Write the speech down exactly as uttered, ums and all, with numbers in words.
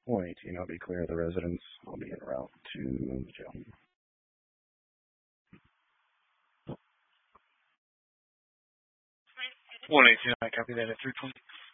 one eighteen, I'll be clear of the residence. I'll be en route to the jail. one eighteen, I copy that at three twenty.